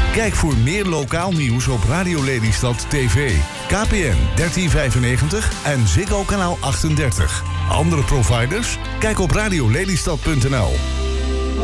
Kijk voor meer lokaal nieuws op Radio Lelystad TV, KPN 1395 en Ziggo kanaal 38. Andere providers? Kijk op radiolelystad.nl.